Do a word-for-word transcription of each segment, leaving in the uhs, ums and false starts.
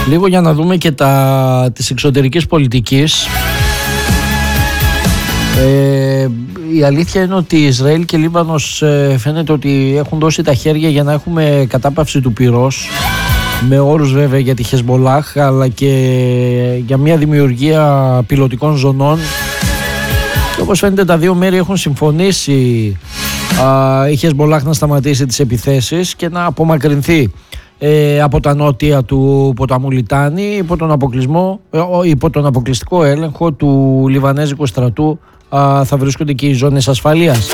Λίγο για να δούμε και τα της εξωτερικής πολιτικής. Ε, η αλήθεια είναι ότι Ισραήλ και Λίβανος ε, φαίνεται ότι έχουν δώσει τα χέρια για να έχουμε κατάπαυση του πυρός, με όρους βέβαια για τη Χεσμολάχ, αλλά και για μια δημιουργία πιλωτικών ζωνών. Και όπως φαίνεται τα δύο μέρη έχουν συμφωνήσει α, η Χεσμολάχ να σταματήσει τις επιθέσεις και να απομακρυνθεί ε, από τα νότια του ποταμού Λιτάνη υπό τον, αποκλεισμό, ε, υπό τον αποκλειστικό έλεγχο του Λιβανέζικου στρατού. Α, θα βρίσκονται και οι ζώνες ασφαλείας.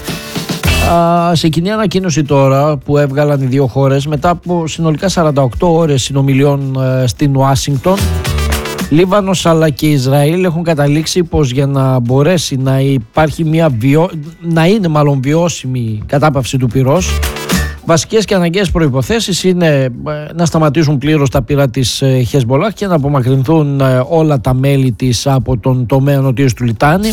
Α, σε κοινή ανακοίνωση τώρα που έβγαλαν οι δύο χώρες μετά από συνολικά σαράντα οκτώ ώρες συνομιλιών ε, στην Ουάσιγκτον, Λίβανος αλλά και Ισραήλ έχουν καταλήξει πως για να μπορέσει να υπάρχει μια βιο... να είναι μάλλον βιώσιμη κατάπαυση του πυρός, βασικές και αναγκαίες προϋποθέσεις είναι να σταματήσουν πλήρως τα πυρά της Χεσμολάχ και να απομακρυνθούν όλα τα μέλη της από τον τομέα νοτίως του Λιτάνη.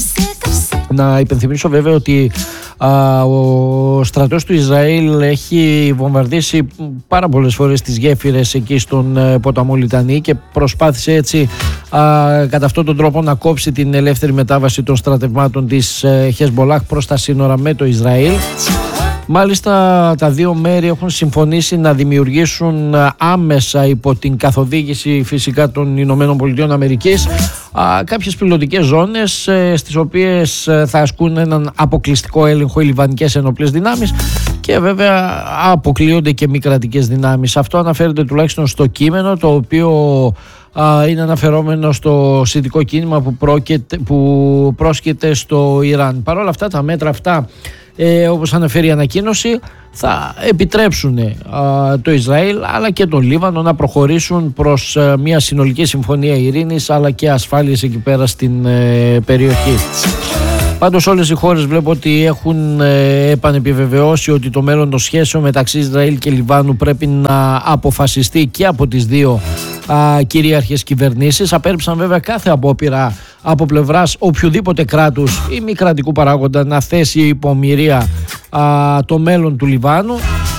Να υπενθυμίσω βέβαια ότι α, ο στρατός του Ισραήλ έχει βομβαρδίσει πάρα πολλές φορές τις γέφυρες εκεί στον ε, ποταμό Λιτανή και προσπάθησε έτσι α, κατά αυτόν τον τρόπο να κόψει την ελεύθερη μετάβαση των στρατευμάτων της ε, Χεσμολάχ προς τα σύνορα με το Ισραήλ. Μάλιστα τα δύο μέρη έχουν συμφωνήσει να δημιουργήσουν άμεσα υπό την καθοδήγηση φυσικά των Ηνωμένων Πολιτειών Αμερικής κάποιες πιλωτικές ζώνες στις οποίες θα ασκούν έναν αποκλειστικό έλεγχο οι λιβανικές ενόπλες δυνάμεις και βέβαια αποκλείονται και μη κρατικές δυνάμεις. Αυτό αναφέρεται τουλάχιστον στο κείμενο, το οποίο είναι αναφερόμενο στο σιητικό κίνημα που, πρόκειται, που πρόσκειται στο Ιράν. Παρ' όλα αυτά τα μέτρα αυτά, Ε, όπως αναφέρει η ανακοίνωση, θα επιτρέψουν ε, το Ισραήλ αλλά και τον Λίβανο να προχωρήσουν προς ε, μια συνολική συμφωνία ειρήνης αλλά και ασφάλειας εκεί πέρα στην ε, περιοχή. Πάντως όλες οι χώρες βλέπω ότι έχουν ε, επανεπιβεβαιώσει ότι το μέλλον των σχέσεων μεταξύ Ισραήλ και Λιβάνου πρέπει να αποφασιστεί και από τις δύο α, κυρίαρχες κυβερνήσεις. Απέρριψαν βέβαια κάθε απόπειρα από πλευράς οποιοδήποτε κράτους ή μη κρατικού παράγοντα να θέσει υπομοιρία α, το μέλλον του Λιβάνου.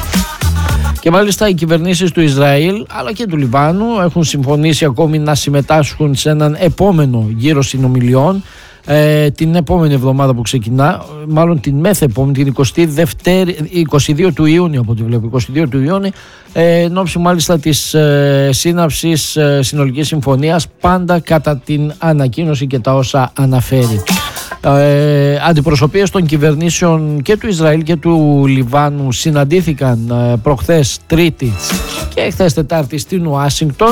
Και μάλιστα οι κυβερνήσεις του Ισραήλ αλλά και του Λιβάνου έχουν συμφωνήσει ακόμη να συμμετάσχουν σε έναν επόμενο γύρο συνομιλιών Ε, την επόμενη εβδομάδα που ξεκινά, μάλλον την μεθεπόμενη, την είκοσι δύο του Ιούνιου, από ό,τι βλέπω, είκοσι δύο του Ιούνιου, ε, εν ώψη μάλιστα της ε, σύναψης ε, συνολικής συμφωνίας, πάντα κατά την ανακοίνωση και τα όσα αναφέρει. Ε, αντιπροσωπείες των κυβερνήσεων και του Ισραήλ και του Λιβάνου συναντήθηκαν ε, προχθές Τρίτη και χθες Τετάρτη στην Ουάσιγκτον.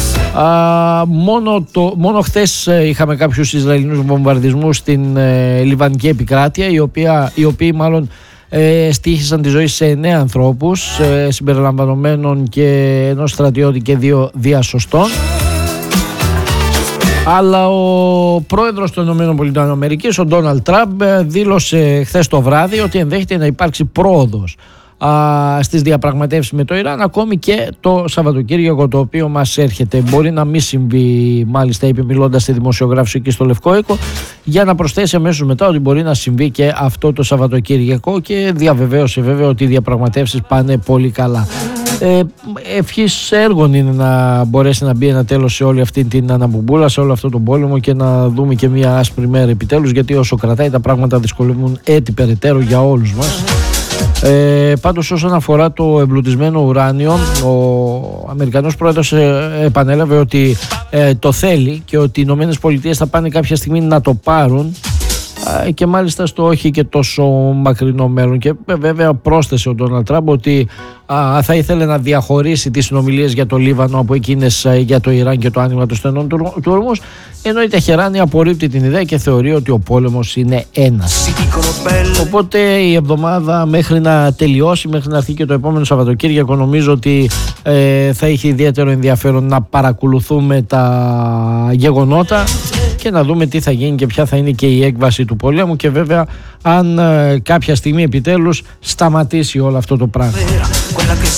Α, μόνο, το, μόνο χθες είχαμε κάποιους Ισραηλινούς βομβαρδισμούς στην ε, Λιβανική επικράτεια, οι, οποία, οι οποίοι μάλλον ε, στοίχησαν τη ζωή σε εννέα ανθρώπους, ε, συμπεριλαμβανομένων και ενός στρατιώτη και δύο διασωστών. Αλλά ο πρόεδρος των ΗΠΑ, ο Ντόναλντ Τραμπ, δήλωσε χθες το βράδυ ότι ενδέχεται να υπάρξει πρόοδος Α, στις διαπραγματεύσεις με το Ιράν ακόμη και το Σαββατοκύριακο το οποίο μας έρχεται. Μπορεί να μην συμβεί, μάλιστα είπε μιλώντας στη δημοσιογράφηση εκεί στο Λευκό Οίκο, για να προσθέσει αμέσως μετά ότι μπορεί να συμβεί και αυτό το Σαββατοκύριακο, και διαβεβαίωσε βέβαια ότι οι διαπραγματεύσεις πάνε πολύ καλά. Ε, ευχής έργων είναι να μπορέσει να μπει ένα τέλος σε όλη αυτή την αναμπομπούλα, σε όλο αυτό τον πόλεμο, και να δούμε και μια άσπρη μέρα επιτέλους, γιατί όσο κρατάει τα πράγματα δυσκολεύουν έτσι περαιτέρω για όλους μας. Ε, πάντως όσον αφορά το εμπλουτισμένο ουράνιο, ο Αμερικανός πρόεδρος ε, επανέλαβε ότι ε, το θέλει και ότι οι Ηνωμένες Πολιτείες θα πάνε κάποια στιγμή να το πάρουν, ε, και μάλιστα στο όχι και τόσο μακρινό μέλλον. Και ε, βέβαια πρόσθεσε ο Ντόναλντ Τραμπ ότι α, θα ήθελε να διαχωρίσει τις συνομιλίες για το Λίβανο από εκείνες ε, για το Ιράν και το άνοιγμα των στενών του, του ορμούς, ενώ η Τεχεράνη απορρίπτει την ιδέα και θεωρεί ότι ο πόλεμος είναι ένας. Οπότε η εβδομάδα μέχρι να τελειώσει, μέχρι να έρθει και το επόμενο Σαββατοκύριακο, νομίζω ότι ε, θα έχει ιδιαίτερο ενδιαφέρον να παρακολουθούμε τα γεγονότα και να δούμε τι θα γίνει και ποια θα είναι και η έκβαση του πολέμου, και βέβαια αν ε, κάποια στιγμή επιτέλους σταματήσει όλο αυτό το πράγμα.